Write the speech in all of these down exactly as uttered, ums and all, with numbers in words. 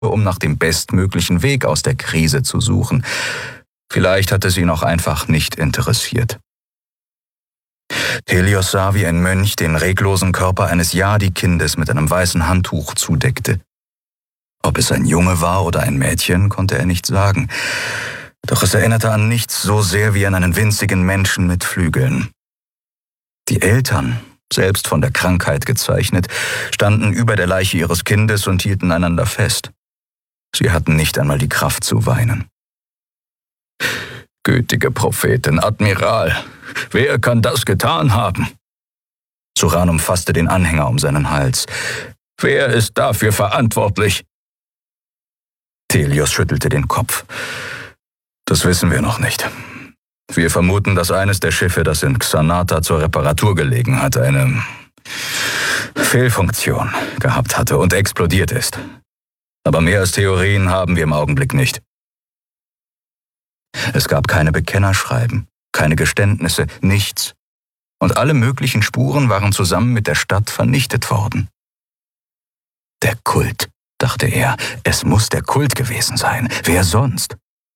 um nach dem bestmöglichen Weg aus der Krise zu suchen. Vielleicht hatte sie ihn auch einfach nicht interessiert. Helios sah, wie ein Mönch den reglosen Körper eines Yadi-Kindes mit einem weißen Handtuch zudeckte. Ob es ein Junge war oder ein Mädchen, konnte er nicht sagen. Doch es erinnerte an nichts so sehr wie an einen winzigen Menschen mit Flügeln. Die Eltern, selbst von der Krankheit gezeichnet, standen über der Leiche ihres Kindes und hielten einander fest. Sie hatten nicht einmal die Kraft zu weinen. »Gütige Prophetin, Admiral, wer kann das getan haben?« Suran umfasste den Anhänger um seinen Hals. »Wer ist dafür verantwortlich?« Helios schüttelte den Kopf. »Das wissen wir noch nicht. Wir vermuten, dass eines der Schiffe, das in Xanata zur Reparatur gelegen hat, eine Fehlfunktion gehabt hatte und explodiert ist. Aber mehr als Theorien haben wir im Augenblick nicht.« Es gab keine Bekennerschreiben, keine Geständnisse, nichts. Und alle möglichen Spuren waren zusammen mit der Stadt vernichtet worden. Der Kult, dachte er, es muss der Kult gewesen sein. Wer sonst?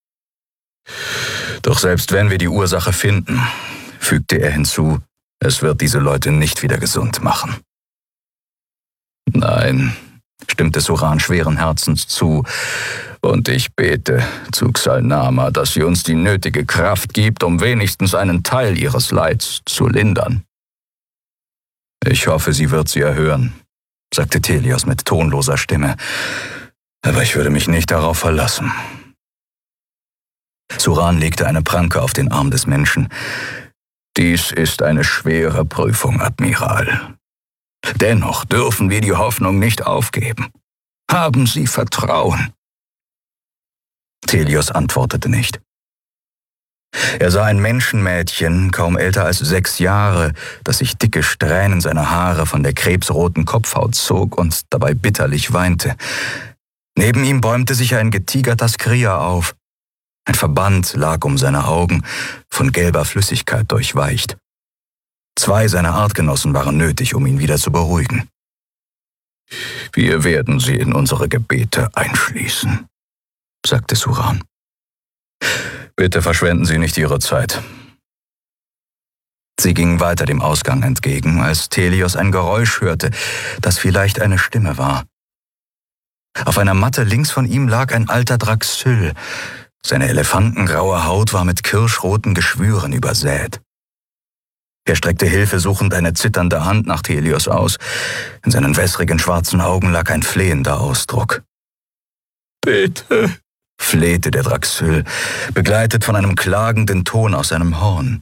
Doch selbst wenn wir die Ursache finden, fügte er hinzu, es wird diese Leute nicht wieder gesund machen. Nein, stimmte Suran schweren Herzens zu, und ich bete zu Xalnama, dass sie uns die nötige Kraft gibt, um wenigstens einen Teil ihres Leids zu lindern. Ich hoffe, sie wird sie erhören, sagte Helios mit tonloser Stimme, aber ich würde mich nicht darauf verlassen. Suran legte eine Pranke auf den Arm des Menschen. Dies ist eine schwere Prüfung, Admiral. Dennoch dürfen wir die Hoffnung nicht aufgeben. Haben Sie Vertrauen. Helios antwortete nicht. Er sah ein Menschenmädchen, kaum älter als sechs Jahre, das sich dicke Strähnen seiner Haare von der krebsroten Kopfhaut zog und dabei bitterlich weinte. Neben ihm bäumte sich ein getigerter Skria auf. Ein Verband lag um seine Augen, von gelber Flüssigkeit durchweicht. Zwei seiner Artgenossen waren nötig, um ihn wieder zu beruhigen. »Wir werden Sie in unsere Gebete einschließen«, sagte Suran. »Bitte verschwenden Sie nicht Ihre Zeit.« Sie gingen weiter dem Ausgang entgegen, als Helios ein Geräusch hörte, das vielleicht eine Stimme war. Auf einer Matte links von ihm lag ein alter Draxyl. Seine elefantengraue Haut war mit kirschroten Geschwüren übersät. Er streckte hilfesuchend eine zitternde Hand nach Helios aus. In seinen wässrigen schwarzen Augen lag ein flehender Ausdruck. »Bitte«, flehte der Draxyl, begleitet von einem klagenden Ton aus seinem Horn.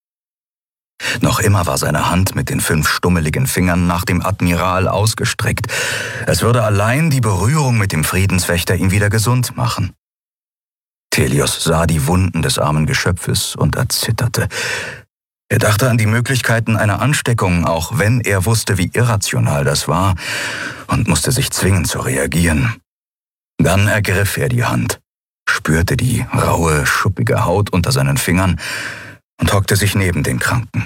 Noch immer war seine Hand mit den fünf stummeligen Fingern nach dem Admiral ausgestreckt. Es würde allein die Berührung mit dem Friedenswächter ihn wieder gesund machen. Helios sah die Wunden des armen Geschöpfes und erzitterte. Er dachte an die Möglichkeiten einer Ansteckung, auch wenn er wusste, wie irrational das war, und musste sich zwingen zu reagieren. Dann ergriff er die Hand, spürte die raue, schuppige Haut unter seinen Fingern und hockte sich neben den Kranken.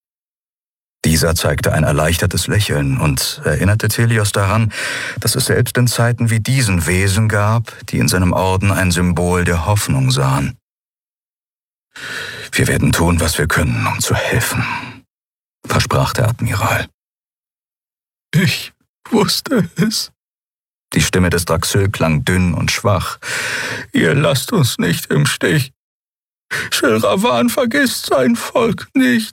Dieser zeigte ein erleichtertes Lächeln und erinnerte Helios daran, dass es selbst in Zeiten wie diesen Wesen gab, die in seinem Orden ein Symbol der Hoffnung sahen. »Wir werden tun, was wir können, um zu helfen«, versprach der Admiral. »Ich wusste es.« Die Stimme des Draxyl klang dünn und schwach. »Ihr lasst uns nicht im Stich. Shelravan vergisst sein Volk nicht.«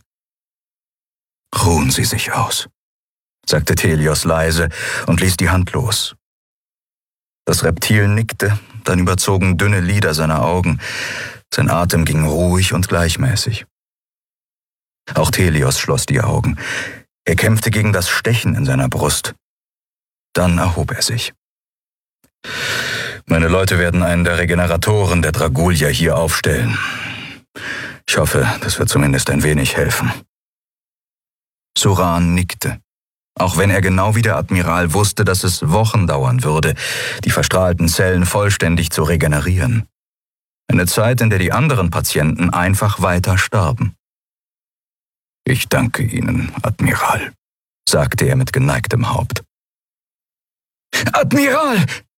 »Ruhen Sie sich aus«, sagte Helios leise und ließ die Hand los. Das Reptil nickte, dann überzogen dünne Lider seine Augen. Sein Atem ging ruhig und gleichmäßig. Auch Helios schloss die Augen. Er kämpfte gegen das Stechen in seiner Brust. Dann erhob er sich. »Meine Leute werden einen der Regeneratoren der Dragulia hier aufstellen. Ich hoffe, das wird zumindest ein wenig helfen.« Suran nickte, auch wenn er genau wie der Admiral wusste, dass es Wochen dauern würde, die verstrahlten Zellen vollständig zu regenerieren. Eine Zeit, in der die anderen Patienten einfach weiter starben. »Ich danke Ihnen, Admiral«, sagte er mit geneigtem Haupt. »Admiral«,